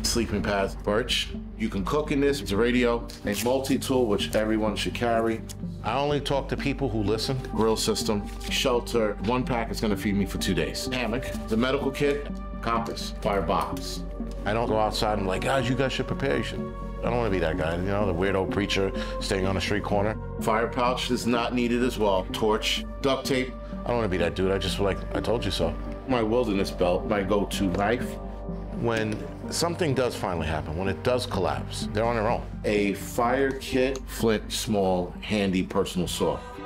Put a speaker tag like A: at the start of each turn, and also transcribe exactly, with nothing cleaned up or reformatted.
A: sleeping pads, birch. You can cook in this. It's a radio, a multi-tool, which everyone should carry. I only talk to people who listen. Grill system, shelter. One pack is gonna feed me for two days. Hammock, the medical kit, compass, fire box. I don't go outside and like, guys, you guys should prepare. You should. I don't want to be that guy, you know, the weirdo preacher staying on the street corner. Fire pouch is not needed as well. Torch, duct tape. I don't want to be that dude. I just feel like, I told you so. My wilderness belt, my go-to knife. When something does finally happen, when it does collapse, they're on their own. A fire kit, flint, small, handy personal saw.